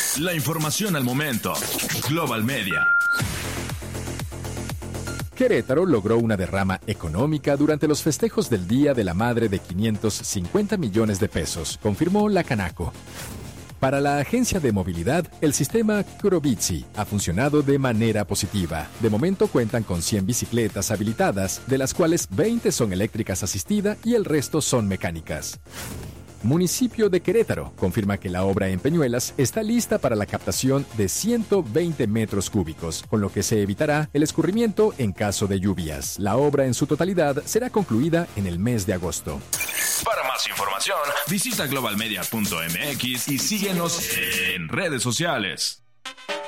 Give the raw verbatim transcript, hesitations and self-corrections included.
La información al momento. Global Media. Querétaro logró una derrama económica durante los festejos del Día de la Madre de quinientos cincuenta millones de pesos, confirmó la Canaco. Para la agencia de movilidad, el sistema Crobici ha funcionado de manera positiva. De momento cuentan con cien bicicletas habilitadas, de las cuales veinte son eléctricas asistida y el resto son mecánicas. Municipio de Querétaro confirma que la obra en Peñuelas está lista para la captación de ciento veinte metros cúbicos, con lo que se evitará el escurrimiento en caso de lluvias. La obra en su totalidad será concluida en el mes de agosto. Para más información, visita global media punto m x y síguenos en redes sociales.